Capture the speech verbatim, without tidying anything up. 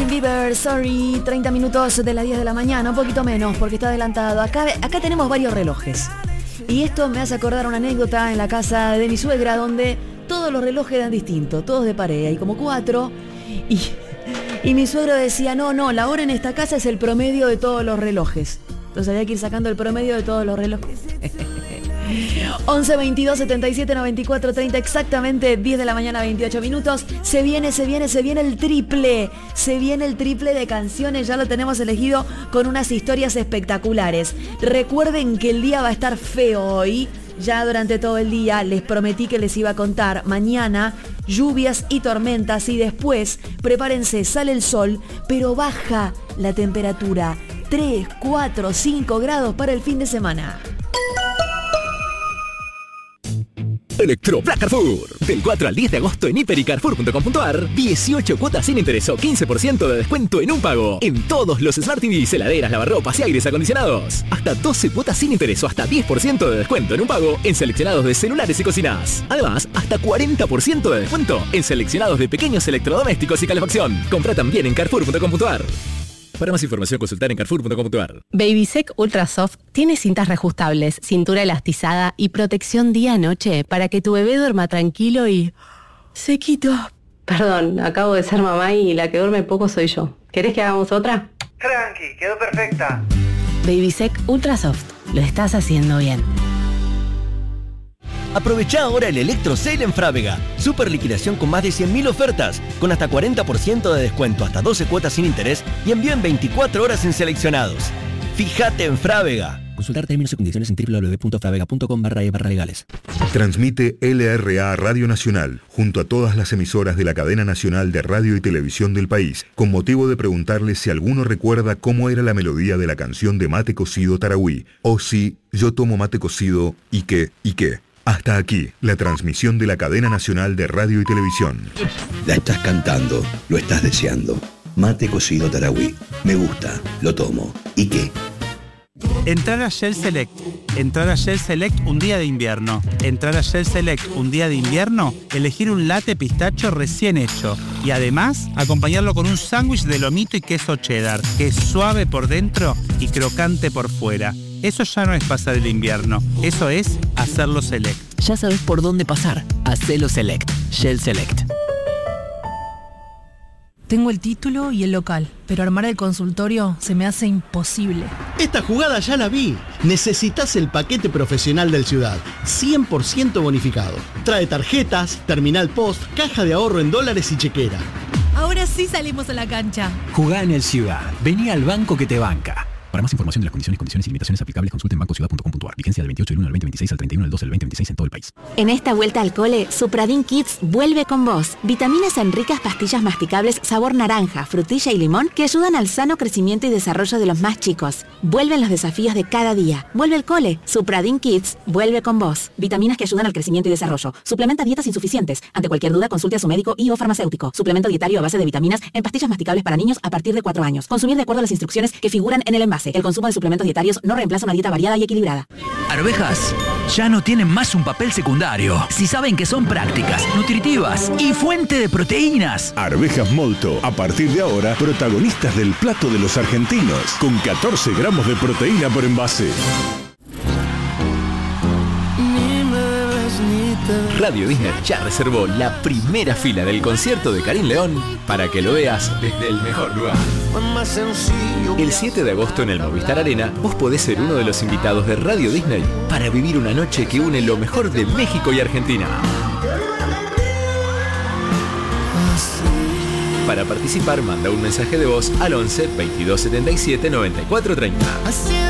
Justin Bieber, Sorry, treinta minutos de las diez de la mañana, un poquito menos porque está adelantado. Acá, acá tenemos varios relojes. Y esto me hace acordar una anécdota en la casa de mi suegra donde todos los relojes eran distintos, todos de pared, hay como cuatro. Y, y mi suegro decía, no, no, la hora en esta casa es el promedio de todos los relojes. Entonces había que ir sacando el promedio de todos los relojes. once, veintidós, setenta y siete, noventa y cuatro, treinta, exactamente diez de la mañana, veintiocho minutos. Se viene, se viene, se viene el triple. Se viene el triple de canciones. Ya lo tenemos elegido con unas historias espectaculares. Recuerden que el día va a estar feo hoy. Ya durante todo el día les prometí que les iba a contar. Mañana lluvias y tormentas y después, prepárense, sale el sol, pero baja la temperatura. tres, cuatro, cinco grados para el fin de semana. Electro Black Carrefour. Del cuatro al diez de agosto en hiper y carrefour punto com punto ar. dieciocho cuotas sin interés o quince por ciento de descuento en un pago. En todos los Smart T Vs, heladeras, lavarropas y aires acondicionados. Hasta doce cuotas sin interés o hasta diez por ciento de descuento en un pago en seleccionados de celulares y cocinas. Además, hasta cuarenta por ciento de descuento en seleccionados de pequeños electrodomésticos y calefacción. Compra también en carrefour punto com punto ar. Para más información, consultar en carrefour punto com punto ar. Babysec Ultra Soft tiene cintas reajustables, cintura elastizada y protección día-noche para que tu bebé duerma tranquilo y... sequito. Perdón, acabo de ser mamá y la que duerme poco soy yo. ¿Querés que hagamos otra? Tranqui, quedó perfecta. Babysec Ultra Soft. Lo estás haciendo bien. Aprovechá ahora el Electro Sale en Frávega. Super liquidación con más de cien mil ofertas, con hasta cuarenta por ciento de descuento, hasta doce cuotas sin interés y envío en veinticuatro horas en seleccionados. Fíjate en Frávega. Consultar términos y condiciones en doble u doble u doble u punto fravega punto com barra e barra legales. Transmite L R A Radio Nacional junto a todas las emisoras de la cadena nacional de radio y televisión del país, con motivo de preguntarle si alguno recuerda cómo era la melodía de la canción de Mate Cocido Tarahui, o si yo tomo mate cocido y qué, y qué. Hasta aquí, la transmisión de la cadena nacional de radio y televisión. La estás cantando, lo estás deseando. Mate Cocido Tarahui. Me gusta, lo tomo. ¿Y qué? Entrar a Shell Select. Entrar a Shell Select un día de invierno. Entrar a Shell Select un día de invierno, elegir un latte pistacho recién hecho. Y además, acompañarlo con un sándwich de lomito y queso cheddar, que es suave por dentro y crocante por fuera. Eso ya no es pasar el invierno, eso es hacerlo Select. Ya sabes por dónde pasar. Hacelo Select. Shell Select. Tengo el título y el local, pero armar el consultorio se me hace imposible. Esta jugada ya la vi. Necesitas el paquete profesional del Ciudad, cien por ciento bonificado. Trae tarjetas, terminal post, caja de ahorro en dólares y chequera. Ahora sí salimos a la cancha. Jugá en el Ciudad. Vení al banco que te banca. Para más información de las condiciones, condiciones y limitaciones aplicables, consulte en banco ciudad punto com punto ar. Vigencia del veintiocho del uno al veinte veintiséis al treinta y uno del doce del veinte veintiséis en todo el país. En esta vuelta al cole, Supradin Kids vuelve con vos. Vitaminas en ricas pastillas masticables sabor naranja, frutilla y limón que ayudan al sano crecimiento y desarrollo de los más chicos. Vuelven los desafíos de cada día. Vuelve el cole. Supradin Kids vuelve con vos. Vitaminas que ayudan al crecimiento y desarrollo. Suplementa dietas insuficientes. Ante cualquier duda, consulte a su médico y o farmacéutico. Suplemento dietario a base de vitaminas en pastillas masticables para niños a partir de cuatro años. Consumir de acuerdo a las instrucciones que figuran en el envase. El consumo de suplementos dietarios no reemplaza una dieta variada y equilibrada. Arvejas ya no tienen más un papel secundario si saben que son prácticas, nutritivas y fuente de proteínas. Arvejas Molto, a partir de ahora, protagonistas del plato de los argentinos, con catorce gramos de proteína por envase. Radio Disney ya reservó la primera fila del concierto de Karim León para que lo veas desde el mejor lugar. El siete de agosto en el Movistar Arena, vos podés ser uno de los invitados de Radio Disney para vivir una noche que une lo mejor de México y Argentina. Para participar, manda un mensaje de voz al once, veintidós setenta y siete, noventa y cuatro treinta.